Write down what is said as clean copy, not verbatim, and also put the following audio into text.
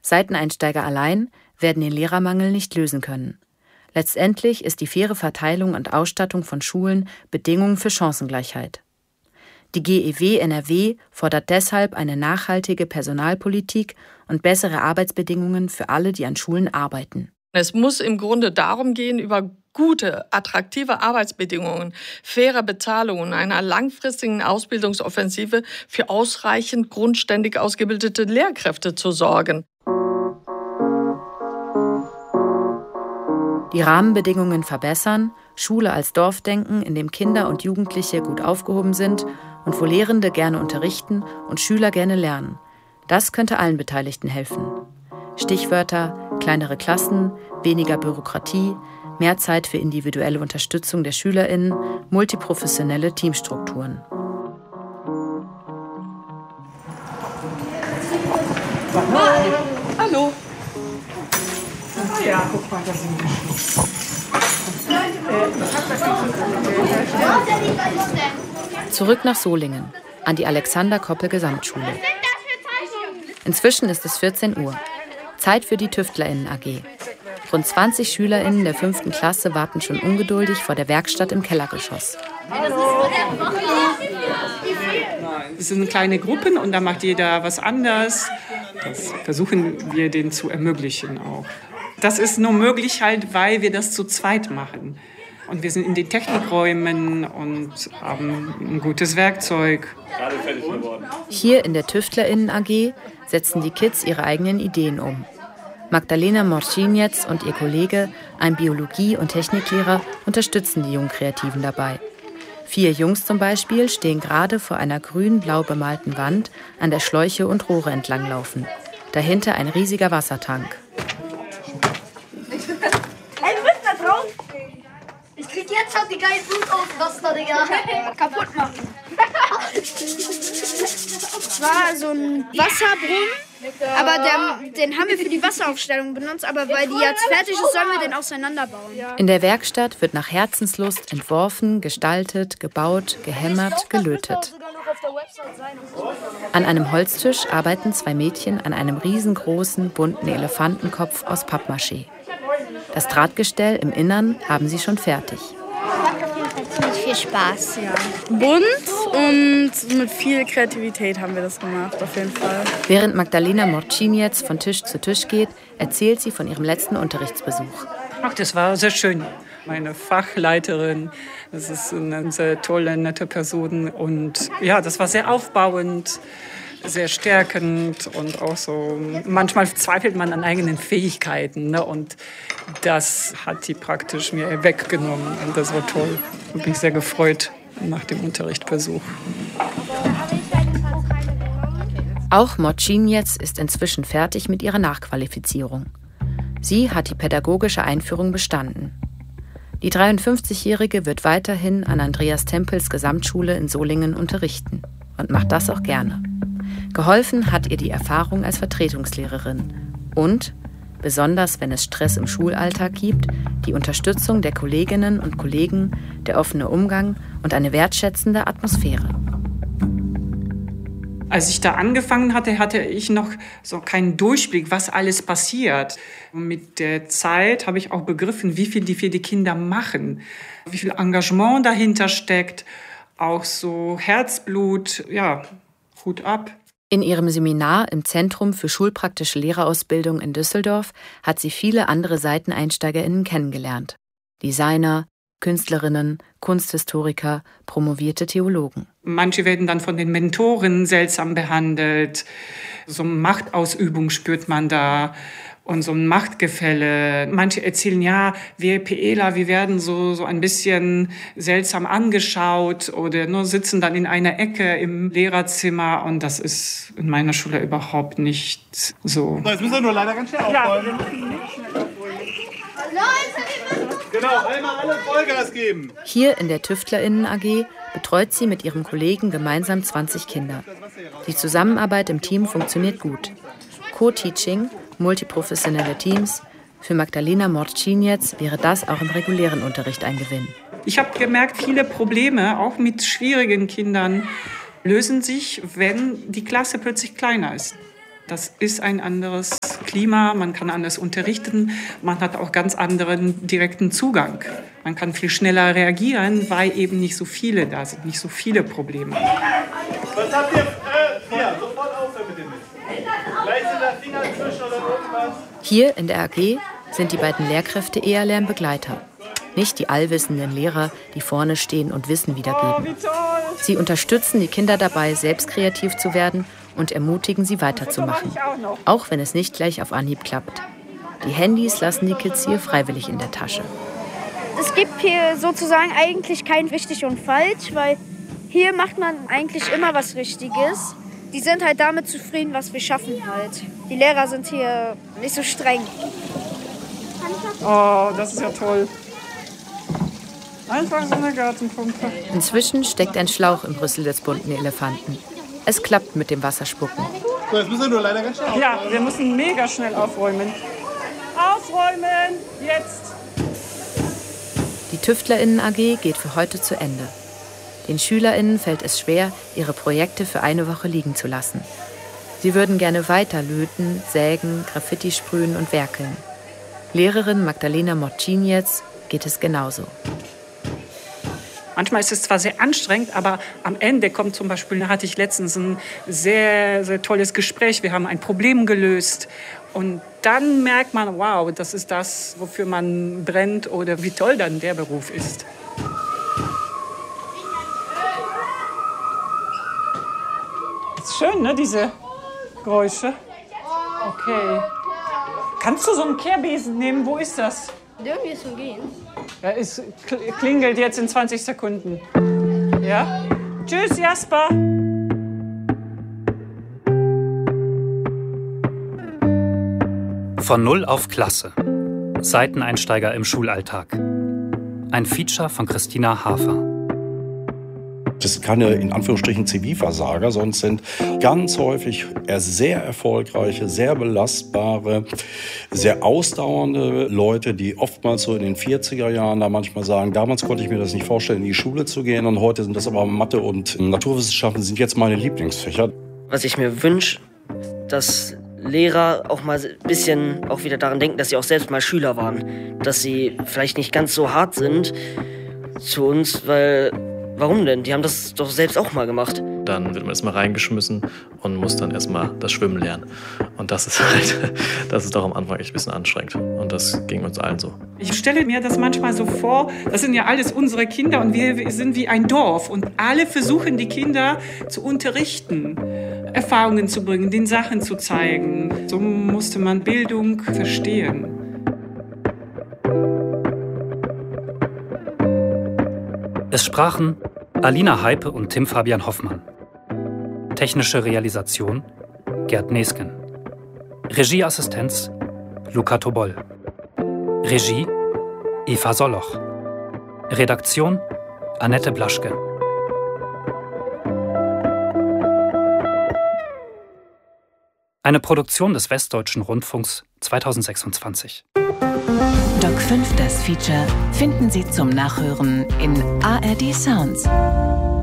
Seiteneinsteiger allein werden den Lehrermangel nicht lösen können. Letztendlich ist die faire Verteilung und Ausstattung von Schulen Bedingung für Chancengleichheit. Die GEW NRW fordert deshalb eine nachhaltige Personalpolitik und bessere Arbeitsbedingungen für alle, die an Schulen arbeiten. Es muss im Grunde darum gehen, über gute, attraktive Arbeitsbedingungen, faire Bezahlung und einer langfristigen Ausbildungsoffensive für ausreichend grundständig ausgebildete Lehrkräfte zu sorgen. Die Rahmenbedingungen verbessern, Schule als Dorfdenken, in dem Kinder und Jugendliche gut aufgehoben sind und wo Lehrende gerne unterrichten und Schüler gerne lernen. Das könnte allen Beteiligten helfen. Stichwörter: kleinere Klassen, weniger Bürokratie, mehr Zeit für individuelle Unterstützung der SchülerInnen, multiprofessionelle Teamstrukturen. Hallo. Ja, guck mal, das sind die Schuhe. Zurück nach Solingen, an die Alexander-Koppel-Gesamtschule. Inzwischen ist es 14 Uhr. Zeit für die TüftlerInnen AG. Rund 20 SchülerInnen der 5. Klasse warten schon ungeduldig vor der Werkstatt im Kellergeschoss. Es sind kleine Gruppen und da macht jeder was anderes. Das versuchen wir denen zu ermöglichen auch. Das ist nur möglich halt, weil wir das zu zweit machen. Und wir sind in den Technikräumen und haben ein gutes Werkzeug. Hier in der TüftlerInnen AG setzen die Kids ihre eigenen Ideen um. Magdalena Morcinec und ihr Kollege, ein Biologie- und Techniklehrer, unterstützen die jungen Kreativen dabei. 4 Jungs zum Beispiel stehen gerade vor einer grün-blau bemalten Wand, an der Schläuche und Rohre entlanglaufen. Dahinter ein riesiger Wassertank. Ey, du bist da drauf! Ich krieg jetzt schon die geilen Blutausraster, Digga! Kaputt machen! Es war so ein Wasserbrunnen, aber den haben wir für die Wasseraufstellung benutzt, aber weil die jetzt fertig ist, sollen wir den auseinanderbauen. In der Werkstatt wird nach Herzenslust entworfen, gestaltet, gebaut, gehämmert, gelötet. An einem Holztisch arbeiten 2 Mädchen an einem riesengroßen, bunten Elefantenkopf aus Pappmaché. Das Drahtgestell im Innern haben sie schon fertig. Ziemlich viel Spaß, ja. Bunt und mit viel Kreativität haben wir das gemacht, auf jeden Fall. Während Magdalena Morcinec von Tisch zu Tisch geht, erzählt sie von ihrem letzten Unterrichtsbesuch. Ach, das war sehr schön. Meine Fachleiterin, das ist eine sehr tolle, nette Person. Und ja, das war sehr aufbauend, sehr stärkend und auch so, manchmal zweifelt man an eigenen Fähigkeiten, ne? Und das hat die praktisch mir weggenommen und das war toll. Ich habe mich sehr gefreut nach dem Unterrichtsbesuch. Auch Morcinec ist inzwischen fertig mit ihrer Nachqualifizierung. Sie hat die pädagogische Einführung bestanden. Die 53-Jährige wird weiterhin an Andreas Tempels Gesamtschule in Solingen unterrichten und macht das auch gerne. Geholfen hat ihr die Erfahrung als Vertretungslehrerin und, besonders wenn es Stress im Schulalltag gibt, die Unterstützung der Kolleginnen und Kollegen, der offene Umgang und eine wertschätzende Atmosphäre. Als ich da angefangen hatte ich noch so keinen Durchblick, was alles passiert. Und mit der Zeit habe ich auch begriffen, wie viel die für die Kinder machen, wie viel Engagement dahinter steckt, auch so Herzblut, ja, Hut ab. In ihrem Seminar im Zentrum für schulpraktische Lehrerausbildung in Düsseldorf hat sie viele andere SeiteneinsteigerInnen kennengelernt. Designer, Künstlerinnen, Kunsthistoriker, promovierte Theologen. Manche werden dann von den Mentoren seltsam behandelt. So eine Machtausübung spürt man da und so ein Machtgefälle. Manche erzählen, ja, wir PEler, wir werden so ein bisschen seltsam angeschaut oder nur sitzen dann in einer Ecke im Lehrerzimmer. Und das ist in meiner Schule überhaupt nicht so. So, jetzt müssen wir nur leider ganz schnell aufräumen. Genau, einmal alle Vollgas geben. Hier in der TüftlerInnen AG betreut sie mit ihrem Kollegen gemeinsam 20 Kinder. Die Zusammenarbeit im Team funktioniert gut. Co-Teaching, multiprofessionelle Teams. Für Magdalena Morcinec wäre das auch im regulären Unterricht ein Gewinn. Ich habe gemerkt, viele Probleme, auch mit schwierigen Kindern, lösen sich, wenn die Klasse plötzlich kleiner ist. Das ist ein anderes Klima, man kann anders unterrichten, man hat auch ganz anderen direkten Zugang. Man kann viel schneller reagieren, weil eben nicht so viele da sind, nicht so viele Probleme. Was habt ihr? Hier, sofort aufhören mit dem Mist. Gleich sind da Finger zwischen oder irgendwas. Hier in der AG sind die beiden Lehrkräfte eher Lernbegleiter. Nicht die allwissenden Lehrer, die vorne stehen und Wissen wiedergeben. Sie unterstützen die Kinder dabei, selbst kreativ zu werden und ermutigen sie weiterzumachen. Auch wenn es nicht gleich auf Anhieb klappt. Die Handys lassen die Kids hier freiwillig in der Tasche. Es gibt hier sozusagen eigentlich kein richtig und falsch, weil hier macht man eigentlich immer was Richtiges. Die sind halt damit zufrieden, was wir schaffen halt. Die Lehrer sind hier nicht so streng. Oh, das ist ja toll. Einfach so eine Gartenpumpe. Inzwischen steckt ein Schlauch im Rüssel des bunten Elefanten. Es klappt mit dem Wasserspucken. So, jetzt müssen wir nur leider ganz schnell aufräumen. Ja, wir müssen mega schnell aufräumen. Aufräumen, jetzt! Die TüftlerInnen-AG geht für heute zu Ende. Den SchülerInnen fällt es schwer, ihre Projekte für eine Woche liegen zu lassen. Sie würden gerne weiter löten, sägen, Graffiti sprühen und werkeln. Lehrerin Magdalena Mociniec geht es genauso. Manchmal ist es zwar sehr anstrengend, aber am Ende kommt zum Beispiel, da hatte ich letztens ein sehr, sehr tolles Gespräch. Wir haben ein Problem gelöst und dann merkt man, wow, das ist das, wofür man brennt oder wie toll dann der Beruf ist. Ist schön, ne, diese Geräusche. Okay. Kannst du so einen Kehrbesen nehmen? Wo ist das? Irgendwie ist so gehen. Ja, es klingelt jetzt in 20 Sekunden. Ja? Tschüss, Jasper. Von Null auf Klasse. Seiteneinsteiger im Schulalltag. Ein Feature von Christina Hafer. Das sind keine, in Anführungsstrichen, Zivilversager, sondern es sind ganz häufig sehr erfolgreiche, sehr belastbare, sehr ausdauernde Leute, die oftmals so in den 40er Jahren da manchmal sagen, damals konnte ich mir das nicht vorstellen, in die Schule zu gehen und heute sind das aber Mathe und Naturwissenschaften sind jetzt meine Lieblingsfächer. Was ich mir wünsche, dass Lehrer auch mal ein bisschen auch wieder daran denken, dass sie auch selbst mal Schüler waren. Dass sie vielleicht nicht ganz so hart sind zu uns, weil... Warum denn? Die haben das doch selbst auch mal gemacht. Dann wird man erstmal reingeschmissen und muss dann erstmal das Schwimmen lernen. Und das ist halt, das ist doch am Anfang echt ein bisschen anstrengend. Und das ging uns allen so. Ich stelle mir das manchmal so vor, das sind ja alles unsere Kinder und wir sind wie ein Dorf. Und alle versuchen, die Kinder zu unterrichten, Erfahrungen zu bringen, den Sachen zu zeigen. So musste man Bildung verstehen. Es sprachen Alina Heipe und Tim Fabian Hoffmann. Technische Realisation Gerd Nesken. Regieassistenz Luca Tobol. Regie Eva Solloch. Redaktion Annette Blaschke. Eine Produktion des Westdeutschen Rundfunks 2026. Doc 5, das Feature, finden Sie zum Nachhören in ARD Sounds.